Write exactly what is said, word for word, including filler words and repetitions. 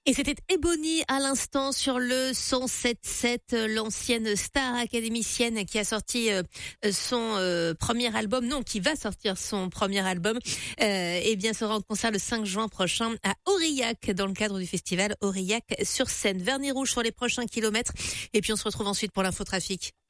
Et c'était Ebony à l'instant sur le cent sept sept, l'ancienne star académicienne qui a sorti euh, son euh, premier album, non, qui va sortir son premier album, euh, et bien sera en concert le cinq juin prochain à Aurillac dans le cadre du festival Aurillac sur scène. Vernis rouge sur les prochains kilomètres et puis on se retrouve ensuite pour l'infotrafic.